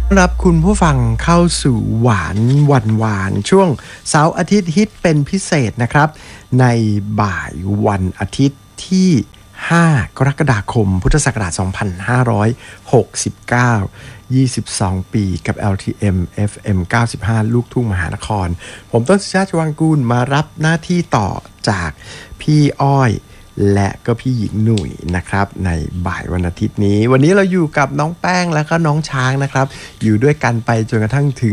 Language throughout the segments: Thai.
รับคุณผู้ฟังเข้าสู่หวานวันวานช่วงเสาร์อาทิตย์ฮิตเป็นพิเศษนะครับในบ่ายวันอาทิตย์ที่5กรกฎาคมพุทธศักราช2569 22 ปีกับ LTM FM 95 ลูกทุ่งมหานครผมต้นสุชาติชวางกูลมารับหน้าที่ต่อจากพี่อ้อยและก็พี่หญิงหนุ่ยนะครับในบ่ายวันอาทิตย์นี้วันนี้เราอยู่กับน้องแป้งและก็น้องช้างนะครับอยู่ด้วยกันไปจนกระทั่งถึง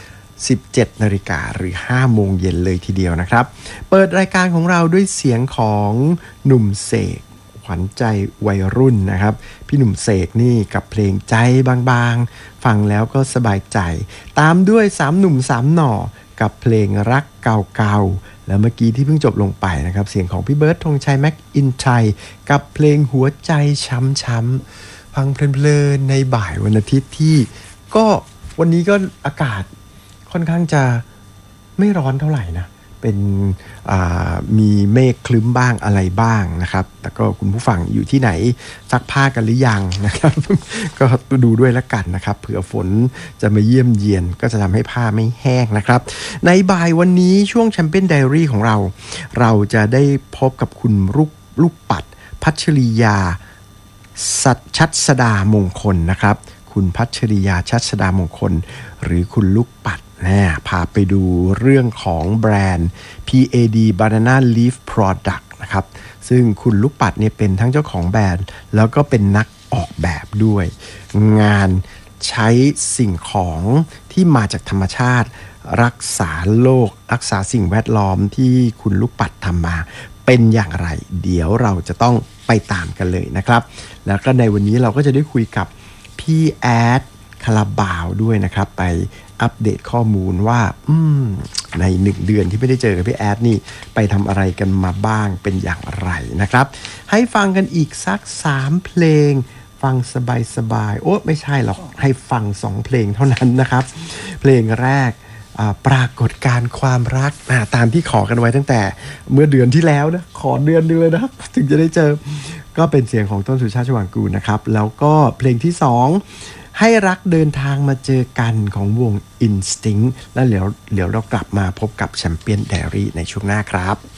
17 นาฬิกาหรือ5โมงเย็นเลยทีเดียวนะครับเปิดรายการของเราด้วยเสียงของหนุ่มเสกขวัญใจวัยรุ่นนะครับพี่หนุ่มเสกนี่กับเพลงใจบางๆฟังแล้วก็สบายใจตามด้วย3หนุ่ม3หน่อกับเพลงรักเก่าๆแล้วเมื่อกี้ที่เพิ่งจบลงไปนะครับเสียงของพี่เบิร์ดธงชัยแม็กอินชัยกับเพลงหัวใจช้ำๆฟังเพลินๆในบ่ายวันอาทิตย์ที่ก็วันนี้ก็อากาศค่อนข้างจะไม่ร้อนเท่าไหร่นะเป็นมีเมฆคลึ้มบ้างอะไรบ้างนะครับแต่ก็คุณผู้ฟังอยู่ที่ไหนซักผ้ากันหรือยังนะครับ ก็ดูด้วยละกันนะครับเผื่อฝนจะมาเยี่ยมเยียนก็จะทำให้ผ้าไม่แห้งนะครับในบ่ายวันนี้ช่วงแชมเปี้ยนไดอารี่ของเราจะได้พบกับคุณลูกปัดพัชริยาชัชดามงคลนะครับคุณพัชริยาชัชดามงคลหรือคุณลูกปัดพาไปดูเรื่องของแบรนด์ PAD Banana Leaf Product นะครับซึ่งคุณลูกปัดเนี่ยเป็นทั้งเจ้าของแบรนด์แล้วก็เป็นนักออกแบบด้วยงานใช้สิ่งของที่มาจากธรรมชาติรักษาโลกรักษาสิ่งแวดล้อมที่คุณลูกปัดทำมาเป็นอย่างไรเดี๋ยวเราจะต้องไปตามกันเลยนะครับแล้วก็ในวันนี้เราก็จะได้คุยกับพี่แอดคาราบาวด้วยนะครับไปอัปเดตข้อมูลว่าใน1เดือนที่ไม่ได้เจอกับพี่แอดนี่ไปทำอะไรกันมาบ้างเป็นอย่างไรนะครับให้ฟังกันอีกสัก3เพลงฟังสบายๆโอ้ไม่ใช่หรอกให้ฟัง2เพลงเท่านั้นนะครับเพลงแรกปรากฏการณ์ความรักตามที่ขอกันไว้ตั้งแต่เมื่อเดือนที่แล้วนะขอเดือนนึงเลยนะครับถึงจะได้เจอก็เป็นเสียงของต้นสุชาติชวางกูลนะครับแล้วก็เพลงที่2ให้รักเดินทางมาเจอกันของวง Instinct แล้วเดี๋ยวเรากลับมาพบกับแชมเปี้ยนไดอารี่ในช่วงหน้าครับ